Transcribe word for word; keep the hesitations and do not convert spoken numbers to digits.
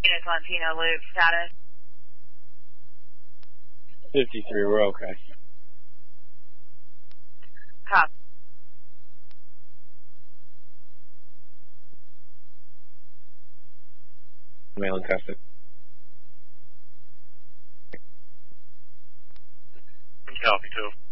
Latino Loop status. fifty-three, we're okay. Copy. Mail and test it. Copy, too.